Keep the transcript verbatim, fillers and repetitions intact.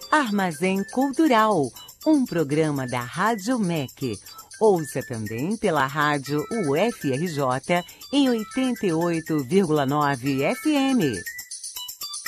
Armazém Cultural, um programa da Rádio M E C. Ouça também pela rádio U F R J em oitenta e oito vírgula nove F M.